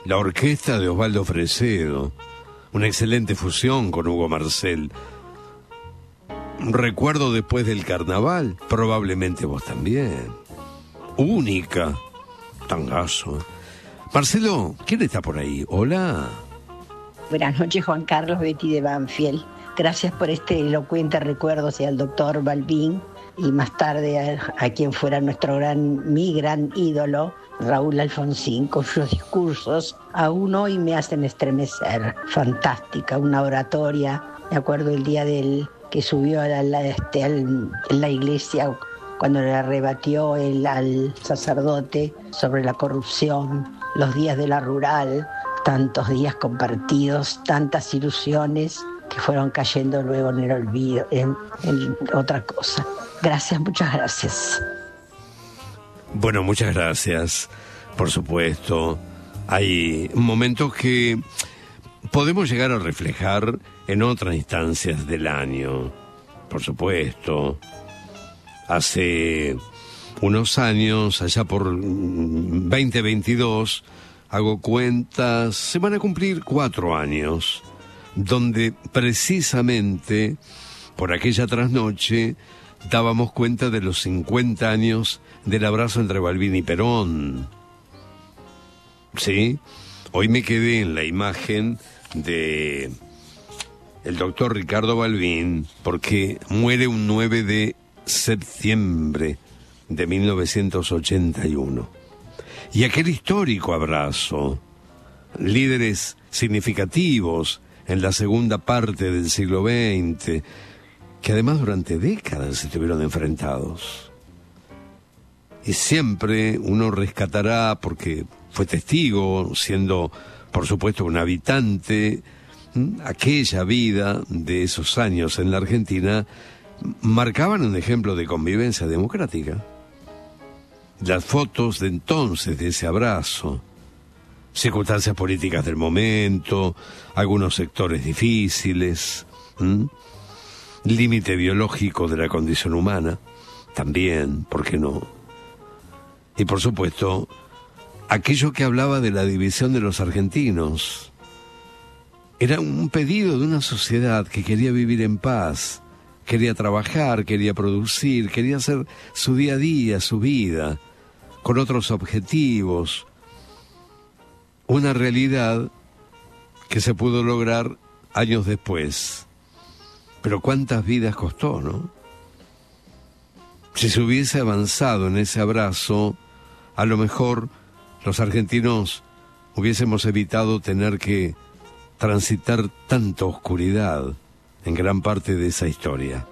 la orquesta de Osvaldo Fresedo, una excelente fusión con Hugo Marcel. Recuerdo después del carnaval, probablemente vos también. Única, tangazo. Marcelo, ¿quién está por ahí? Hola. Buenas noches, Juan Carlos, Betty de Banfield. Gracias por este elocuente recuerdo hacia el doctor Balbín y más tarde a quien fuera mi gran ídolo, Raúl Alfonsín, cuyos discursos aún hoy me hacen estremecer. Fantástica, una oratoria. Me acuerdo el día que subió en la iglesia cuando le rebatió al sacerdote sobre la corrupción, los días de la rural, tantos días compartidos, tantas ilusiones que fueron cayendo luego en el olvido, en otra cosa. Gracias, muchas gracias. Bueno, muchas gracias, por supuesto. Hay momentos que podemos llegar a reflejar en otras instancias del año, por supuesto. Hace unos años, allá por 2022, hago cuentas, se van a cumplir 4 años, donde precisamente por aquella trasnoche dábamos cuenta de los 50 años del abrazo entre Balbín y Perón. ¿Sí? Hoy me quedé en la imagen de el doctor Ricardo Balbín, porque muere un 9 de septiembre de 1981. Y aquel histórico abrazo, líderes significativos en la segunda parte del siglo XX, que además durante décadas estuvieron enfrentados. Y siempre uno rescatará, porque fue testigo, siendo por supuesto un habitante, aquella vida de esos años en la Argentina, marcaban un ejemplo de convivencia democrática. Las fotos de entonces de ese abrazo, circunstancias políticas del momento, algunos sectores difíciles, límite biológico de la condición humana, también, ¿por qué no? Y por supuesto, aquello que hablaba de la división de los argentinos. Era un pedido de una sociedad que quería vivir en paz, quería trabajar, quería producir, quería hacer su día a día, su vida, con otros objetivos. Una realidad que se pudo lograr años después. Pero cuántas vidas costó, ¿no? Si se hubiese avanzado en ese abrazo, a lo mejor los argentinos hubiésemos evitado tener que transitar tanta oscuridad en gran parte de esa historia.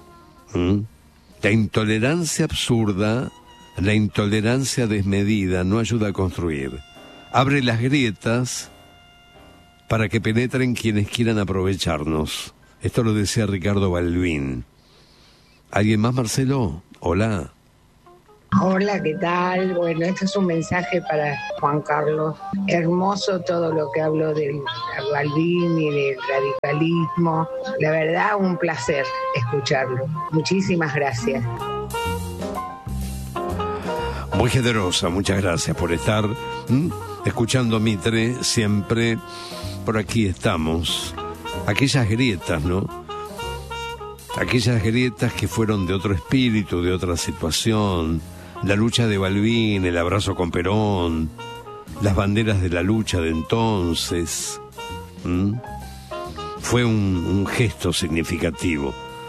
La intolerancia absurda, la intolerancia desmedida no ayuda a construir. Abre las grietas para que penetren quienes quieran aprovecharnos. Esto lo decía Ricardo Balbín. ¿Alguien más, Marcelo? Hola. Hola, ¿qué tal? Bueno, esto es un mensaje para Juan Carlos. Hermoso todo lo que habló del Balbín y del radicalismo. La verdad, un placer escucharlo. Muchísimas gracias. Muy generosa, muchas gracias por estar escuchando Mitre siempre. Por aquí estamos. Aquellas grietas, ¿no? Aquellas grietas que fueron de otro espíritu, de otra situación. La lucha de Balbín, el abrazo con Perón, las banderas de la lucha de entonces. Fue un gesto significativo.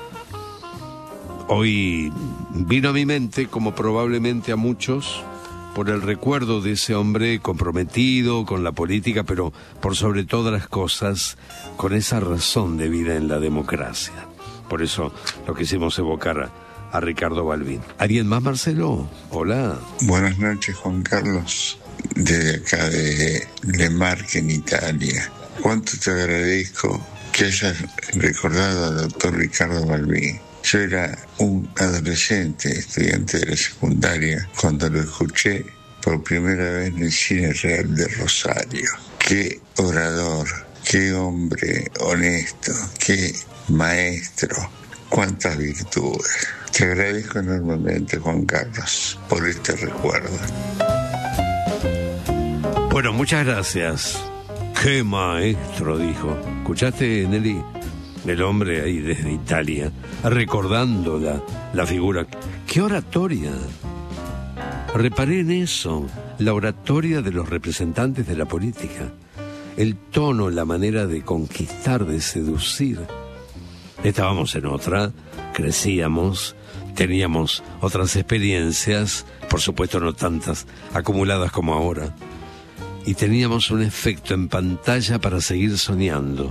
Hoy vino a mi mente, como probablemente a muchos, por el recuerdo de ese hombre comprometido con la política, pero por sobre todas las cosas, con esa razón de vida en la democracia. Por eso lo quisimos evocar a Ricardo Balbín. ¿Alguien más, Marcelo? Hola. Buenas noches, Juan Carlos, desde acá de Le Marche, en Italia. Cuánto te agradezco que hayas recordado al doctor Ricardo Balbín. Yo era un adolescente, estudiante de la secundaria, cuando lo escuché por primera vez en el Cine Real de Rosario. Qué orador, qué hombre honesto, qué maestro, cuántas virtudes. Te agradezco enormemente, Juan Carlos, por este recuerdo. Bueno, muchas gracias. ¡Qué maestro!, dijo. ¿Escuchaste, Nelly? El hombre ahí desde Italia, recordando la figura. ¡Qué oratoria! Reparé en eso, la oratoria de los representantes de la política. El tono, la manera de conquistar, de seducir. Estábamos en otra, crecíamos, teníamos otras experiencias, por supuesto no tantas acumuladas como ahora. Y teníamos un efecto en pantalla para seguir soñando.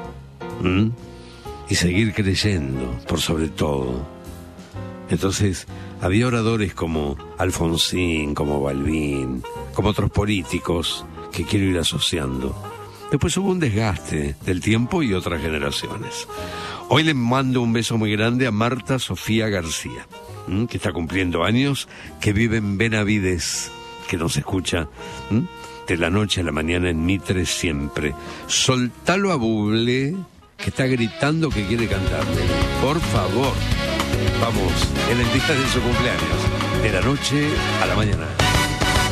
Y seguir creyendo, por sobre todo. Entonces, había oradores como Alfonsín, como Balbín, como otros políticos que quiero ir asociando. Después hubo un desgaste del tiempo y otras generaciones. Hoy le mando un beso muy grande a Marta Sofía García, que está cumpliendo años, que vive en Benavides, que nos escucha de la noche a la mañana en Mitre siempre. Soltalo a Bublé, que está gritando que quiere cantarle. Por favor, vamos, en el día de su cumpleaños, de la noche a la mañana.